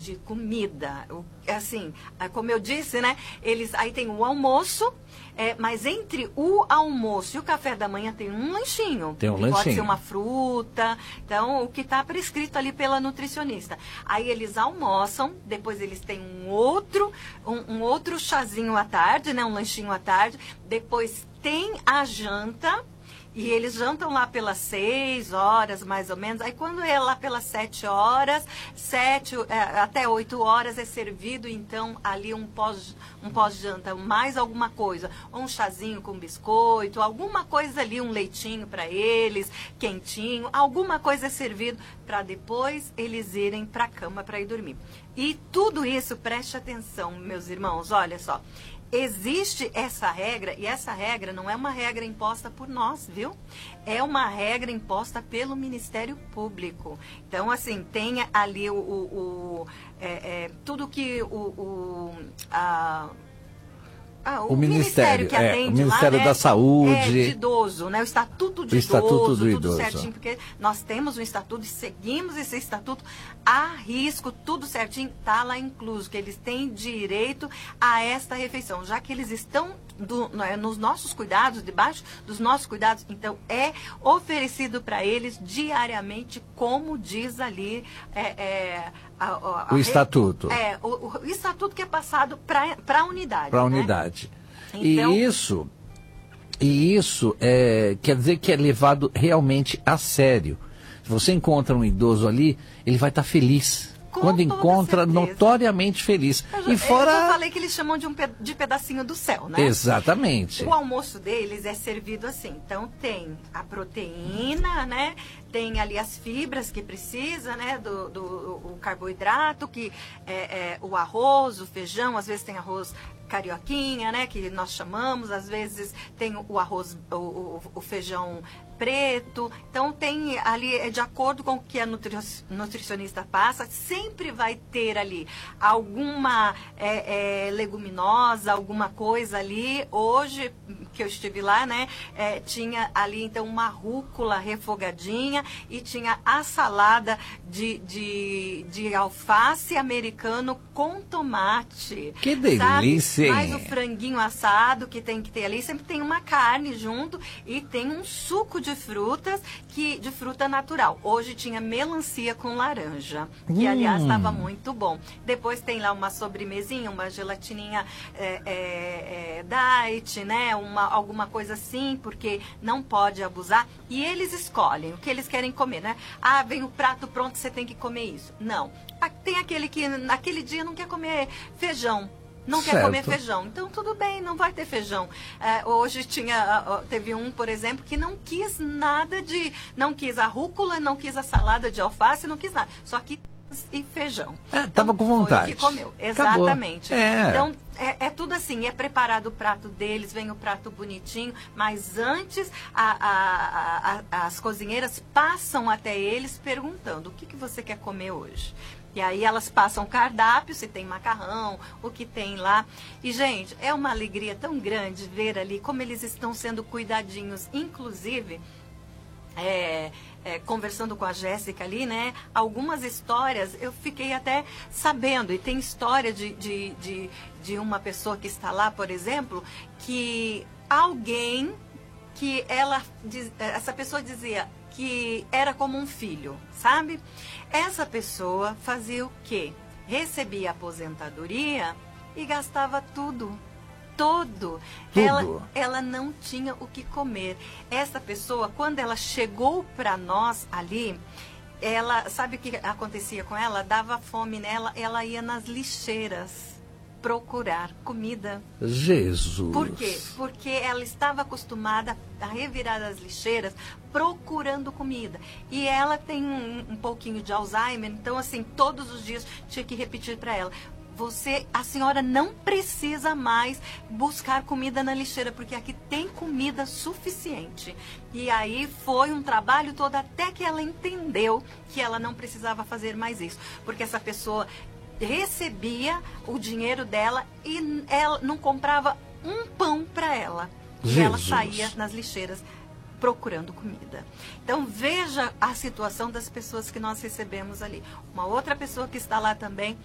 de comida. Assim, como eu disse, né? Aí tem o almoço, mas entre o almoço e o café da manhã tem um lanchinho. Tem um lanchinho. Pode ser uma fruta. Então, o que está prescrito ali pela nutricionista. Aí eles almoçam, depois eles têm um outro chazinho à tarde, né? Um lanchinho à tarde. Depois tem a janta. E eles jantam lá pelas 6 horas, mais ou menos. Aí quando é lá pelas 7 horas, até 8 horas é servido, então, ali um pós-janta, mais alguma coisa. Ou um chazinho com biscoito, alguma coisa ali, um leitinho para eles, quentinho. Alguma coisa é servido para depois eles irem para a cama para ir dormir. E tudo isso, preste atenção, meus irmãos, olha só. Existe essa regra, e essa regra não é uma regra imposta por nós, viu? É uma regra imposta pelo Ministério Público. Então, assim, tem ali tudo que o Ministério que atende o Ministério lá, da né, Saúde. De idoso, né? O Estatuto de Estatuto do tudo Idoso. certinho, porque nós temos um estatuto e seguimos esse estatuto a risco, tudo certinho, está lá incluso, que eles têm direito a esta refeição, já que eles estão nos nossos cuidados, debaixo dos nossos cuidados, então é oferecido para eles diariamente, como diz ali o estatuto. O estatuto que é passado para a unidade. Para a né? unidade. Então, E isso quer dizer que é levado realmente a sério. Se você encontra um idoso ali, ele vai estar feliz. Quando encontra, certeza. Notoriamente feliz. Eu falei que eles chamam de pedacinho do céu, né? Exatamente. O almoço deles é servido assim. Então, tem a proteína, né? Tem ali as fibras que precisa, né? O carboidrato, que o arroz, o feijão, às vezes tem arroz carioquinha, né? Que nós chamamos, às vezes tem o arroz, o feijão preto. Então tem ali, de acordo com o que a nutricionista passa, sempre vai ter ali alguma leguminosa, alguma coisa ali. Hoje que eu estive lá, né, tinha ali então uma rúcula refogadinha e tinha a salada de alface americano com tomate. Que delícia! Sabe? Mais o franguinho assado que tem que ter ali, sempre tem uma carne junto e tem um suco de frutas, de fruta natural. Hoje tinha melancia com laranja, que aliás estava muito bom. Depois tem lá uma sobremesinha, uma gelatininha diet, né? Alguma coisa assim, porque não pode abusar. E eles escolhem o que eles querem comer, né? Ah, vem o prato pronto, você tem que comer isso. Não. Tem aquele que naquele dia não quer comer feijão. Não quer comer feijão. Então, tudo bem, não vai ter feijão. Hoje teve um, por exemplo, que não quis nada não quis a rúcula, não quis a salada de alface, não quis nada. Só que e feijão. Tava com vontade. Foi o que comeu. Exatamente. Então, é tudo assim, é preparado o prato deles, vem o prato bonitinho, mas antes as cozinheiras passam até eles perguntando: o que você quer comer hoje? E aí elas passam o cardápio, se tem macarrão, o que tem lá. E, gente, é uma alegria tão grande ver ali como eles estão sendo cuidadinhos. Inclusive, conversando com a Jéssica ali, né? Algumas histórias eu fiquei até sabendo. E tem história de uma pessoa que está lá, por exemplo, que alguém que essa pessoa dizia que era como um filho, sabe? Essa pessoa fazia o quê? Recebia aposentadoria e gastava tudo. Todo. Ela não tinha o que comer. Essa pessoa, quando ela chegou para nós ali, sabe o que acontecia com ela? Dava fome nela, ela ia nas lixeiras procurar comida. Jesus! Por quê? Porque ela estava acostumada a revirar as lixeiras procurando comida. E ela tem um pouquinho de Alzheimer, então assim, todos os dias tinha que repetir para ela: a senhora não precisa mais buscar comida na lixeira, porque aqui tem comida suficiente. E aí foi um trabalho todo até que ela entendeu que ela não precisava fazer mais isso. Porque essa pessoa recebia o dinheiro dela e ela não comprava um pão para ela. E ela saía nas lixeiras procurando comida. Então veja a situação das pessoas que nós recebemos ali. Uma outra pessoa que está lá também